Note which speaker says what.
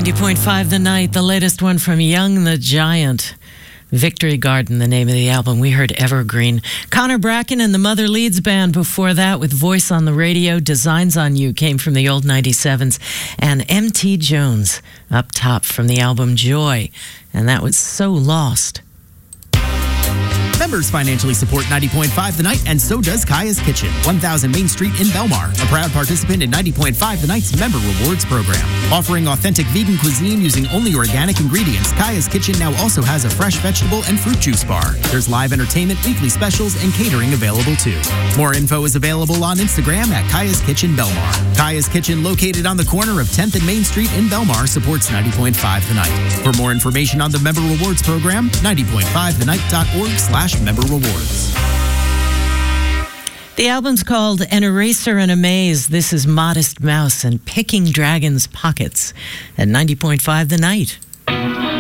Speaker 1: 90.5 The Night, the latest one from Young the Giant. Victory Garden, the name of the album. We heard Evergreen. Connor Bracken and the Mother Leeds Band before that with Voice on the Radio. Designs on You came from the old 97s. And M.T. Jones up top from the album Joy. And that was So Lost.
Speaker 2: Members financially support 90.5 The Night, and so does Kaya's Kitchen, 1000 Main Street in Belmar, a proud participant in 90.5 The Night's Member Rewards program. Offering authentic vegan cuisine using only organic ingredients, Kaya's Kitchen now also has a fresh vegetable and fruit juice bar. There's live entertainment, weekly specials, and catering available too. More info is available on Instagram at Kaya's Kitchen Belmar. Kaya's Kitchen, located on the corner of 10th and Main Street in Belmar, supports 90.5 The Night. For more information on the Member Rewards program, 90.5thenight.org/member rewards.
Speaker 1: The album's called An Eraser and a Maze. This is Modest Mouse and Picking Dragons' Pockets at 90.5 The Night.